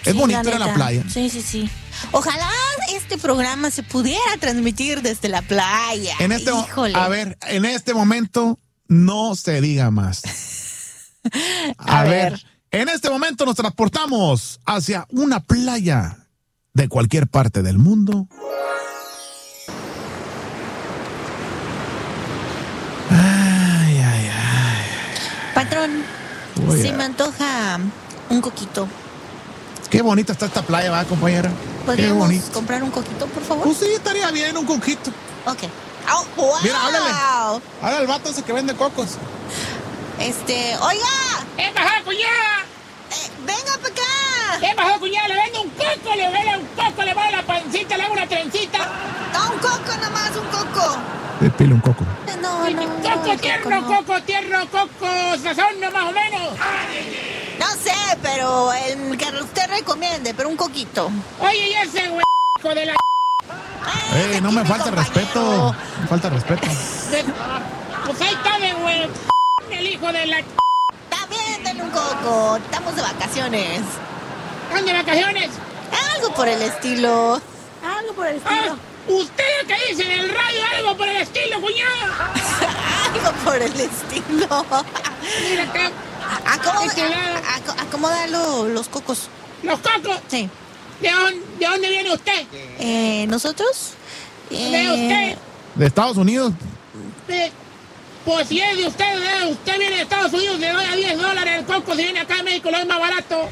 Es bonito ir a la playa. Sí. Ojalá este programa se pudiera transmitir desde la playa. Híjole. A ver, en este momento no se diga más. A ver, en este momento nos transportamos hacia una playa de cualquier parte del mundo. Ay. Patrón, se me antoja un coquito. Qué bonita está esta playa, ¿va, compañera? ¿Podríamos comprar un coquito, por favor? Pues sí, estaría bien un coquito. Ok. Oh, wow. Mira, háblale al vato ese que vende cocos. Oiga. ¡Bajó, cuñada! Venga para acá. ¡Bajó, cuñada! Le vendo un coco, le vendo un coco, le vendo la pancita, le hago una trencita. No, un coco nomás, un coco. Te pilo un coco. No. Coco tierno, coco, sazón, más o menos. No sé, pero el que usted recomiende, pero un coquito. Oye, y ese güey, hijo de la... No me falta respeto. Me falta respeto. Pues ahí está de güey, el hijo de la... Está bien, dale un coco. Estamos de vacaciones. ¿Están de vacaciones? Algo por el estilo. ¿Usted que dice en el radio algo por el estilo, cuñada? Algo por el estilo. Mira acá. Acomoda los cocos. ¿Los cocos? Sí. ¿De dónde viene usted? ¿Nosotros? ¿De usted? ¿De Estados Unidos? Pues si es de usted viene de Estados Unidos, le doy a $10 el coco. Si viene acá a México, lo es más barato.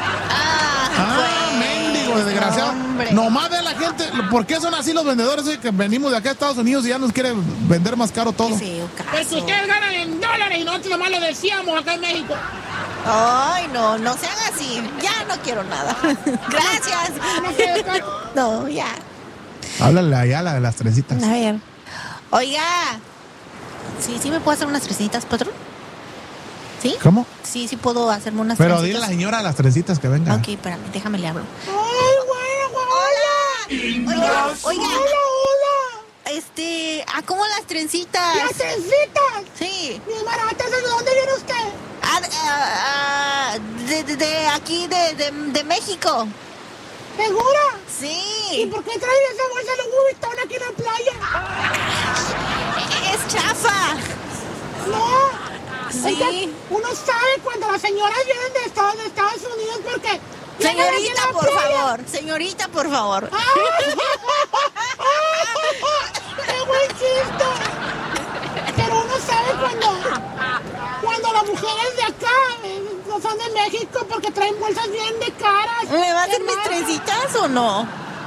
Mendigo, desgraciado. Hombre. Nomás de la gente, ¿por qué son así los vendedores que venimos de acá a Estados Unidos y ya nos quieren vender más caro todo? Qué feo caso. Pues ustedes ganan en dólares y nosotros nomás lo decíamos acá en México. Ay, no se haga así. Ya no quiero nada. Gracias. No, ya. Háblale allá la de las trencitas. A ver. Oiga. ¿Sí me puedo hacer unas trencitas, patrón? ¿Sí? ¿Cómo? Sí puedo hacerme unas Pero trencitas. dile a la señora las trencitas que venga. Ok, espérame, déjame le hablo. ¡Ay, güey! Hola. Oiga. Hola. ¿cómo las trencitas? ¿Las trencitas? Sí. Mis baratas, ¿de dónde viene usted? De aquí, de México. ¿Segura? Sí. ¿Y por qué trae esa bolsa de Louis Vuitton aquí en la playa? Es chafa. No. Sí. Oiga, uno sabe cuando las señoras vienen de Estados Unidos porque... Señorita, por favor. ¡Qué buen chiste! Pero uno sabe cuando las mujeres de acá no son de México porque traen bolsas bien de caras. ¿Me va a hacer mis trencitas o no?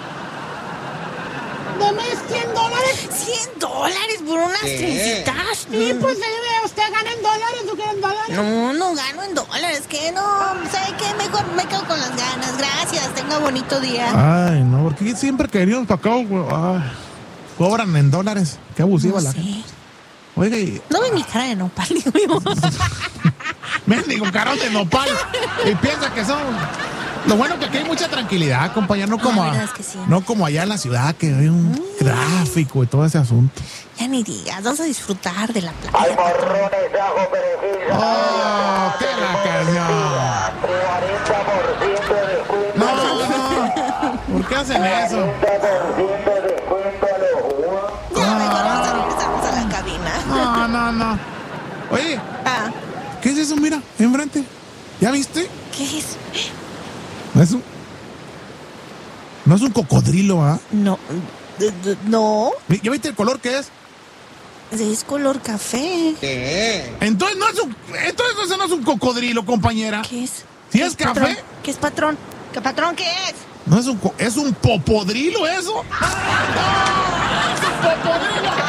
Deme $100. $100 por unas trencitas. Sí, pues usted gana en dólares, ¿tú quieres en dólares? No gano en dólares, que no, ¿sabe qué? Mejor me quedo con las ganas. Gracias, tenga bonito día. Ay, no, porque siempre que venimos para acá, cobran en dólares. Qué abusiva la gente. Oiga, no ve mi cara de nopal, digo yo. Mendigo, carón de nopal. Y piensa que son... Lo bueno que aquí hay mucha tranquilidad, compañero, no como allá en la ciudad, que hay un tráfico y todo ese asunto. Ya ni digas, vamos a disfrutar de la playa. Hay morrones de ajo perejil. ¡Oh, qué la canción! 40% de descuento. No, ¿por qué hacen eso? 40% de descuento a los jugos. Ya, mejor vamos a regresarnos a la cabina. No. Oye, ¿qué es eso? Mira, enfrente. ¿Ya viste? ¿Qué es? No es un cocodrilo, ¿ah? No. ¿Ya viste el color que es? Es color café. ¿Qué? Entonces no es un cocodrilo, compañera. ¿Qué es? ¿Sí es café? Patrón? ¿Qué es, patrón? ¿Qué patrón qué es? No es un popodrilo eso. ¡No! ¡Es un popodrilo!